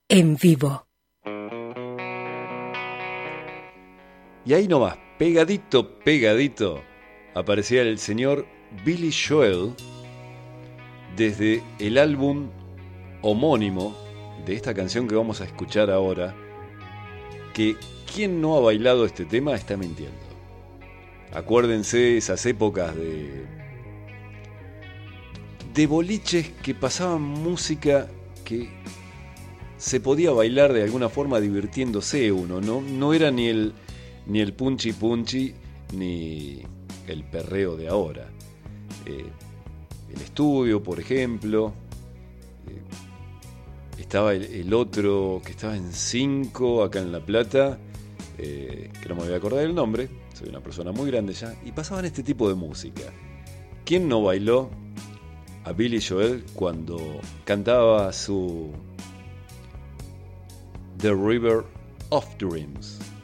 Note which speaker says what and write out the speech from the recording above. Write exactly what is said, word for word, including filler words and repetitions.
Speaker 1: en vivo.
Speaker 2: Y ahí nomás, pegadito, pegadito, aparecía el señor Billy Joel desde el álbum homónimo de esta canción que vamos a escuchar ahora, que quien no ha bailado este tema está mintiendo. Acuérdense esas épocas de de boliches que pasaban música que se podía bailar de alguna forma divirtiéndose uno, ¿no? No era ni el ni el punchi punchi ni el perreo de ahora. Eh, el estudio, por ejemplo, eh, estaba el, el otro que estaba en cinco acá en La Plata, eh, que no me voy a acordar el nombre, soy una persona muy grande ya, y pasaban este tipo de música. ¿Quién no bailó a Billy Joel cuando cantaba su The River of Dreams?